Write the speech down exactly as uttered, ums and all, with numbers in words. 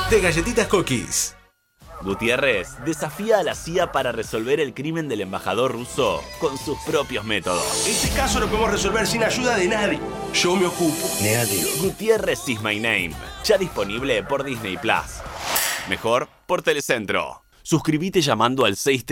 de Galletitas Cookies. Gutiérrez desafía a la C I A para resolver el crimen del embajador ruso con sus propios métodos. Este caso lo podemos resolver sin ayuda de nadie. Yo me ocupo. Negativo. Gutiérrez is my name. Ya disponible por Disney Plus. Mejor por Telecentro. Suscríbete llamando al seis